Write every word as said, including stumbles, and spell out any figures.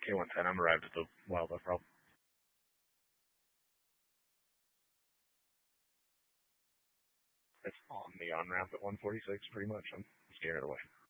K one ten, I'm arrived at the wildlife route. It's on the on ramp at one forty-six, pretty much. I'm scared away.